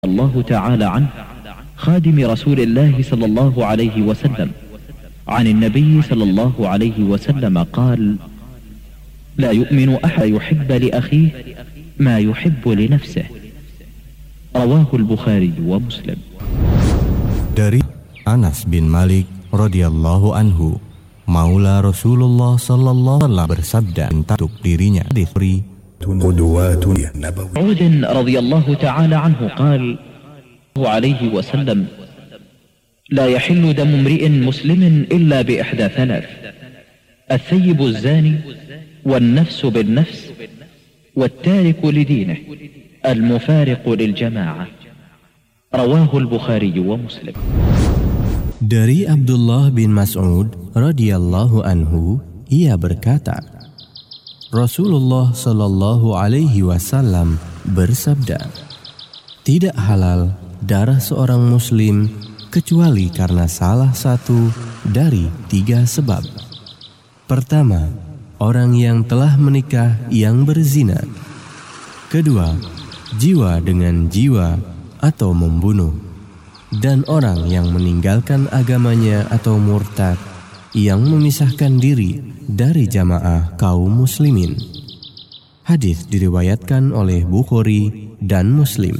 الله تعالى عنه خادم رسول الله صلى الله عليه وسلم عن النبي صلى الله عليه وسلم قال: لا يؤمن أحد يحب لأخيه ما يحب لنفسه. رواه البخاري ومسلم. Dari Anas bin Malik radhiyallahu anhu, Maula Rasulullah sallallahu alaihi wasallam bersabda untuk dirinya, عود رضي الله تعالى عنه قال عليه وسلم: لا يحل دم امرئ مسلم إلا بإحدى ثلاث: الثيب الزاني، والنفس بالنفس، والتارك لدينه، المفارق للجماعة. رواه البخاري ومسلم. Dari Abdullah bin Mas'ud radhiyallahu anhu, ia berkata, Rasulullah sallallahu alaihi wasallam bersabda, tidak halal darah seorang muslim kecuali karena salah satu dari 3 sebab. Pertama, orang yang telah menikah yang berzina. Kedua, jiwa dengan jiwa atau membunuh. Dan orang yang meninggalkan agamanya atau murtad, yang memisahkan diri dari jamaah kaum muslimin. Hadis diriwayatkan oleh Bukhari dan Muslim.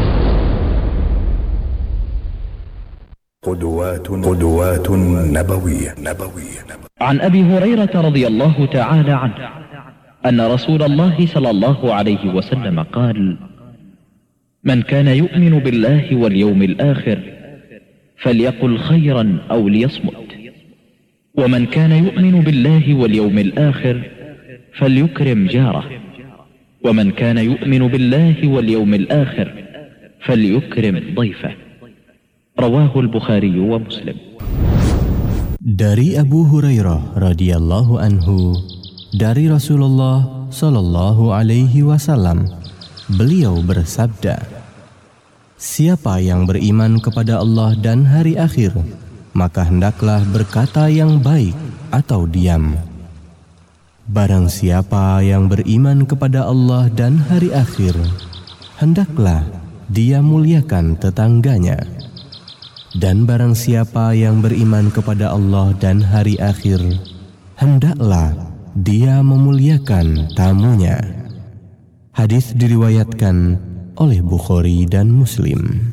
قدوات نبوية. عن أبي هريرة رضي الله تعالى عنه أن رسول الله صلى الله عليه وسلم قال: من كان يؤمن بالله واليوم الآخر فليقل خيرا أو ليصمت، ومن كان يؤمن بالله واليوم الآخر فليكرم جاره، ومن كان يؤمن بالله واليوم الآخر فليكرم ضيفه. رواه البخاري ومسلم. Dari Abu Hurairah radhiyallahu anhu, dari Rasulullah sallallahu alaihi wasallam, beliau bersabda, siapa yang beriman kepada Allah dan hari akhir, maka hendaklah berkata yang baik atau diam. Barang siapa yang beriman kepada Allah dan hari akhir, hendaklah dia muliakan tetangganya. Dan barang siapa yang beriman kepada Allah dan hari akhir, hendaklah dia memuliakan tamunya. Hadis diriwayatkan oleh Bukhari dan Muslim.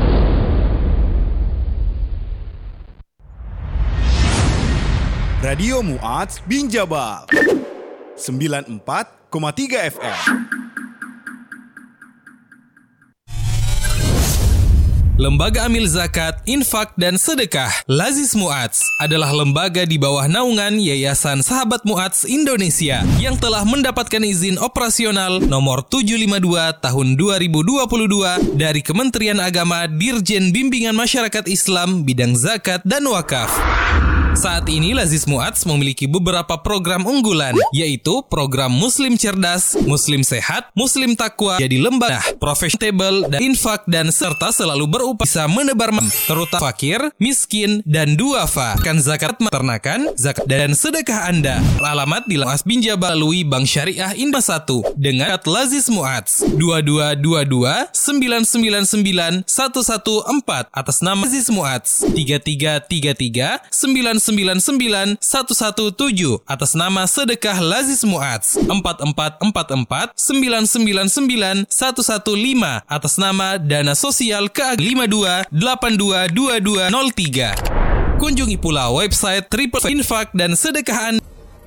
Radio Mu'adz bin Jabal 94,3 FM. Lembaga Amil Zakat, Infak, dan Sedekah Lazis Mu'adz adalah lembaga di bawah naungan Yayasan Sahabat Mu'adz Indonesia yang telah mendapatkan izin operasional nomor 752 tahun 2022 dari Kementerian Agama Dirjen Bimbingan Masyarakat Islam bidang zakat dan wakaf. Saat ini Lazis Mu'adz memiliki beberapa program unggulan, yaitu program Muslim Cerdas, Muslim Sehat, Muslim Takwa, jadi lembaga profesional dan infak, dan serta selalu berupaya bisa menebar terutama fakir, miskin, dan duafa. Kan zakat maternakan, zakat dan sedekah Anda. Alamat di Mu'adz bin Jabal melalui Bank Syariah Indah 1 dengan Lazis Mu'adz 2222 999 114 atas nama Lazis Mu'adz 3333 999 117 atas nama Sedekah Lazis Mu'adz 4444 999 115 atas nama Dana Sosial ke 52822203. Kunjungi pula website infak dan sedekahan.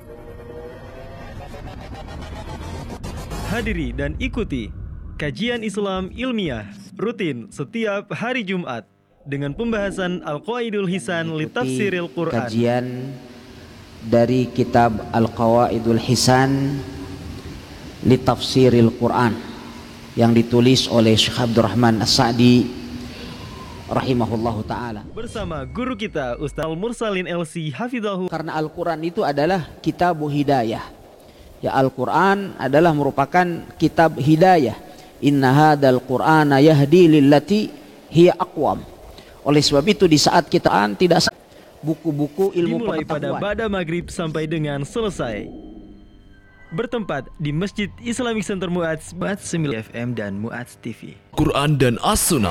Hadiri dan ikuti kajian Islam ilmiah rutin setiap hari Jumat dengan pembahasan Al-Qawaidul Hisan li Tafsiril Quran. Kajian dari kitab Al-Qawaidul Hisan li Tafsiril Quran yang ditulis oleh Syekh Abdurrahman As-Sa'di rahimahullahu ta'ala bersama guru kita Ustaz Al-Mursalin LC Hafidhahu. Karena Al-Quran itu adalah kitab hidayah. Ya, Al-Quran adalah merupakan kitab hidayah. Inna hadzal Qur'ana yahdi lillati hiya aqwam. Oleh sebab itu di saat kita tidak buku-buku ilmu dimulai pengetahuan pada maghrib sampai dengan selesai. Bertempat di Masjid Islamic Center Mu'adz 9 FM dan Mu'adz TV. Quran dan As-Sunnah.